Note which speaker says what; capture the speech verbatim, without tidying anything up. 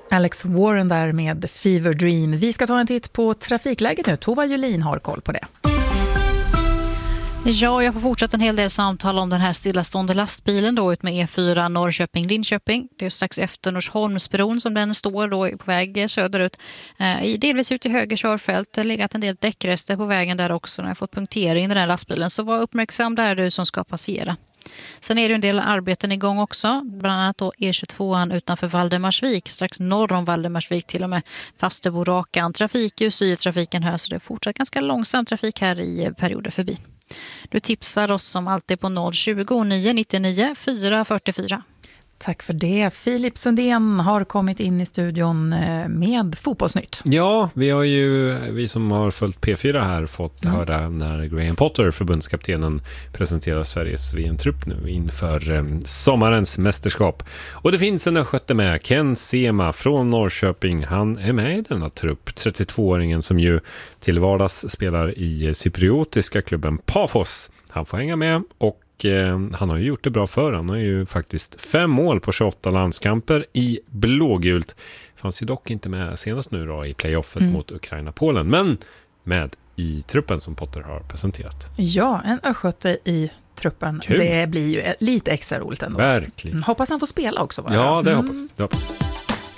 Speaker 1: Alex Warren där med Fever Dream. Vi ska ta en titt på trafikläget nu. Tova Julin har koll på det.
Speaker 2: Ja, jag får fortsätta en hel del samtal om den här stillastående lastbilen då ut med E fyra Norrköping-Linköping. Det är strax efter Norsholmsbron som den står då på väg söderut. Eh, delvis ut i höger körfält. Det har legat en del däckrester på vägen där också. När jag fått punktering i den här lastbilen. Så var uppmärksam där du som ska passera. Sen är det en del arbeten igång också, bland annat då E tjugotvåan utanför Valdemarsvik, strax norr om Valdemarsvik till och med Fastebo-Rakan. Trafikljus i trafiken här, så det är fortsatt ganska långsam trafik här i perioder förbi. Du tipsar oss som alltid på noll tjugo nio nittionio fyra fyrtiofyra.
Speaker 1: Tack för det. Filip Sundén har kommit in i studion med Fotbollsnytt.
Speaker 3: Ja, vi har ju, vi som har följt P fyra här, fått mm. höra när Graham Potter, förbundskaptenen, presenterar Sveriges V M-trupp nu inför eh, sommarens mästerskap. Och det finns en östgöte med, Ken Sema från Norrköping. Han är med i denna trupp, trettiotvååringen som ju till vardags spelar i cypriotiska klubben Paphos. Han får hänga med och han har ju gjort det bra för. Han har ju faktiskt fem mål på tjugoåtta landskamper i blågult. Fanns ju dock inte med senast nu då i playoffet mm. mot Ukraina-Polen. Men med i truppen som Potter har presenterat.
Speaker 1: Ja, en östgöte i truppen. Kul. Det blir ju lite extra roligt ändå.
Speaker 3: Verkligen.
Speaker 1: Hoppas han får spela också. Va?
Speaker 3: Ja, det
Speaker 1: mm.
Speaker 3: hoppas, det hoppas.